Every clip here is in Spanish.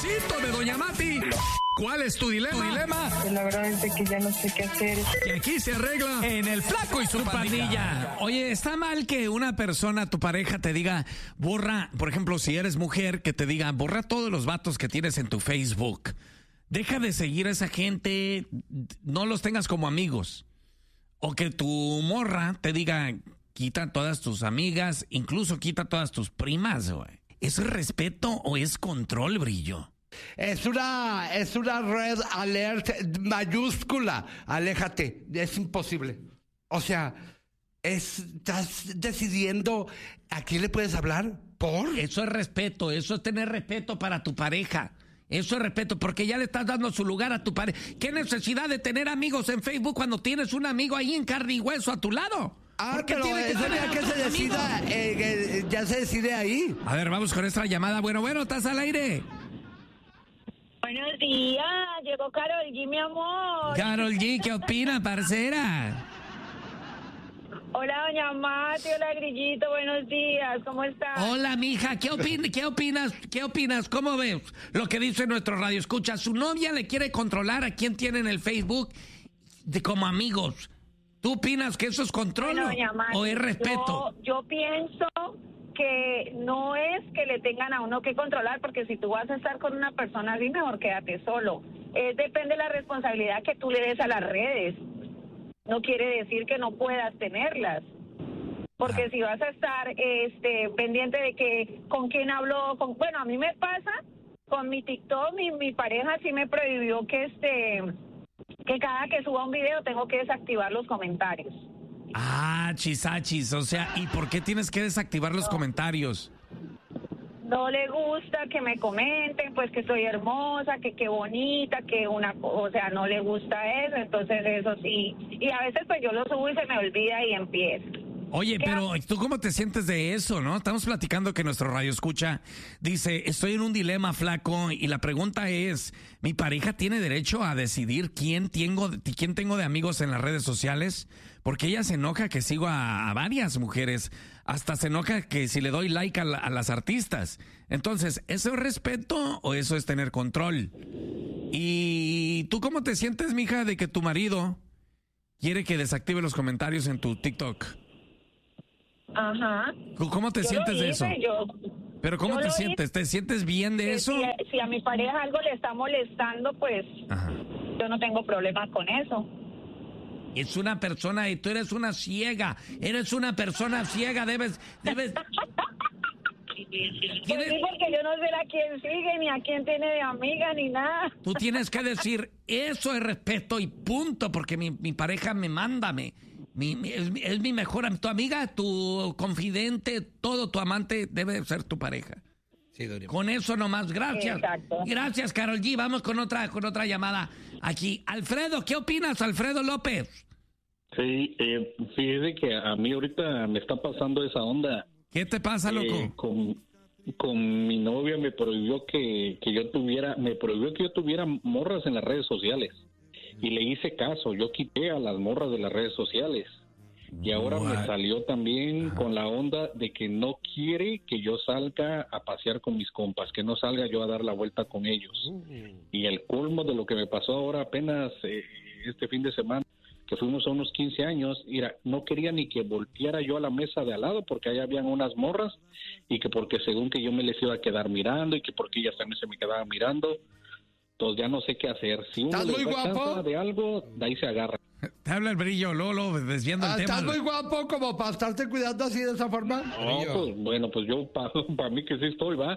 Diosito de Doña Mati. ¿Cuál es tu dilema? Pues la verdad es de que ya no sé qué hacer. Que aquí se arregla en El Flaco y su pandilla. Oye, ¿está mal que una persona, tu pareja, te diga, borra, por ejemplo, si eres mujer, que te diga, borra todos los vatos que tienes en tu Facebook? Deja de seguir a esa gente, no los tengas como amigos. O que tu morra te diga, quita todas tus amigas, incluso quita todas tus primas, güey. ¿Eso es respeto o es control, Brillo? Es una red alert mayúscula. Aléjate, es imposible. O sea, estás decidiendo a quién le puedes hablar. ¿Por? Eso es respeto, eso es tener respeto para tu pareja. Eso es respeto, porque ya le estás dando su lugar a tu pareja. ¿Qué necesidad de tener amigos en Facebook cuando tienes un amigo ahí en carne y hueso a tu lado? Pero eso ya que se decida, ya se decide ahí. A ver, vamos con esta llamada. Bueno, estás al aire. Buenos días, llegó Karol G, mi amor. Karol G, ¿qué opina, parcera? Hola, doña Mati, hola, Grillito, buenos días, ¿cómo estás? Hola, mija, ¿qué opinas? ¿Cómo ves lo que dice nuestro radio? Escucha, su novia le quiere controlar a quien tiene en el Facebook como amigos. ¿Tú opinas que eso es control o es respeto? Yo pienso que no es que le tengan a uno que controlar, porque si tú vas a estar con una persona así, mejor quédate solo. Depende de la responsabilidad que tú le des a las redes. No quiere decir que no puedas tenerlas. Porque si vas a estar pendiente de que con quién hablo, bueno, a mí me pasa con mi TikTok, mi pareja sí me prohibió que cada que suba un video tengo que desactivar los comentarios. Chisachis, o sea, ¿y por qué tienes que desactivar los comentarios? No le gusta que me comenten, pues que soy hermosa, que qué bonita, o sea, no le gusta eso, entonces eso sí. Y a veces pues yo lo subo y se me olvida y empiezo. Oye, pero ¿tú cómo te sientes de eso, no? Estamos platicando que nuestro radio escucha dice, estoy en un dilema, flaco, y la pregunta es, ¿mi pareja tiene derecho a decidir quién tengo de amigos en las redes sociales? Porque ella se enoja que sigo a varias mujeres, hasta se enoja que si le doy like a las artistas. Entonces, ¿eso es respeto o eso es tener control? ¿Y tú cómo te sientes, mija, de que tu marido quiere que desactive los comentarios en tu TikTok? Ajá. ¿Cómo te sientes de eso? ¿Pero cómo te sientes? ¿Te sientes bien de eso? Si a mi pareja algo le está molestando, pues yo no tengo problema con eso. Es una persona y tú eres una ciega. Eres una persona ciega, debes... Pues sí, porque yo no sé a quién sigue, ni a quién tiene de amiga, ni nada. Tú tienes que decir, eso es respeto y punto, porque mi pareja me manda, es mi mejor, tu amiga, tu confidente, todo tu amante debe ser tu pareja. Sí, con eso nomás, gracias. Exacto. Gracias, Karol G. Vamos con otra llamada aquí. Alfredo, ¿qué opinas, Alfredo López? Sí, fíjese que a mí ahorita me está pasando esa onda. ¿Qué te pasa, loco? Con mi novia me prohibió que yo tuviera morras en las redes sociales. Y le hice caso, yo quité a las morras de las redes sociales. Y ahora me salió también con la onda de que no quiere que yo salga a pasear con mis compas, que no salga yo a dar la vuelta con ellos. Y el colmo de lo que me pasó ahora apenas este fin de semana, que fuimos a unos 15 años, mira, no quería ni que volteara yo a la mesa de al lado porque ahí habían unas morras y que porque según que yo me les iba a quedar mirando y que porque ellas también se me quedaban mirando. Entonces ya no sé qué hacer. Si uno les da chance de algo, de ahí se agarra. Te habla el Brillo, Lolo, desviando el tema. ¿Estás muy guapo como para estarte cuidando así de esa forma? No, pues bueno, pues yo para mí que sí estoy, va.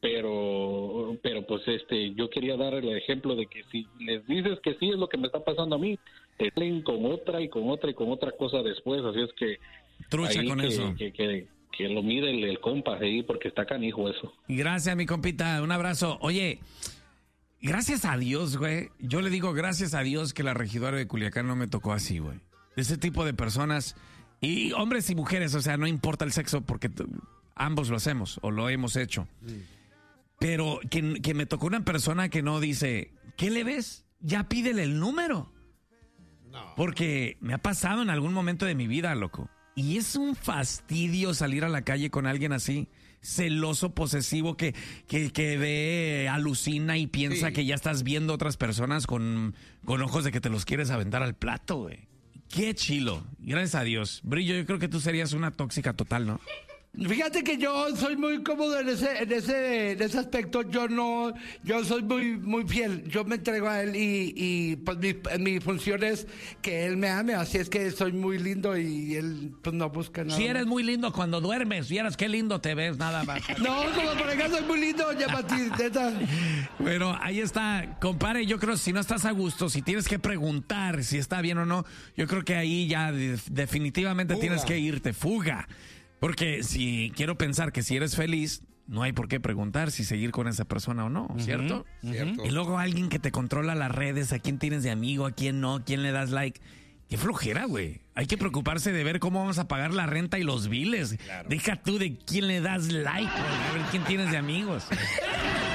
Pero pues yo quería dar el ejemplo de que si les dices que sí es lo que me está pasando a mí, te salen con otra y con otra y con otra cosa después, así es que trucha con eso. Que lo mire el compa ahí, porque está canijo eso. Gracias, mi compita, un abrazo. Oye, gracias a Dios, güey. Yo le digo gracias a Dios que la regidora de Culiacán no me tocó así, güey. Ese tipo de personas, y hombres y mujeres, o sea, no importa el sexo porque ambos lo hacemos o lo hemos hecho. Pero que me tocó una persona que no dice, ¿qué le ves? Ya pídele el número. No. Porque me ha pasado en algún momento de mi vida, loco. Y es un fastidio salir a la calle con alguien así, celoso, posesivo, que ve, alucina y piensa que ya estás viendo otras personas con ojos de que te los quieres aventar al plato, güey. Qué chilo. Gracias a Dios. Brillo, yo creo que tú serías una tóxica total, ¿no? Fíjate que yo soy muy cómodo en ese aspecto. Yo soy muy fiel. Yo me entrego a él y pues mi función es que él me ame. Así es que soy muy lindo y él pues no busca nada. Si eres muy lindo cuando duermes, vieras qué lindo te ves, nada más. No, como pareja soy muy lindo, neta. Bueno, ahí está, compadre. Yo creo que si no estás a gusto, si tienes que preguntar si está bien o no, yo creo que ahí ya definitivamente tienes que irte. Fuga. Porque si quiero pensar que si eres feliz, no hay por qué preguntar si seguir con esa persona o no, ¿cierto? Cierto. Y luego alguien que te controla las redes, a quién tienes de amigo, a quién no, a quién le das like. Qué flojera, güey. Hay que preocuparse de ver cómo vamos a pagar la renta y los biles. Claro. Deja tú de quién le das like, güey, a ver quién tienes de amigos.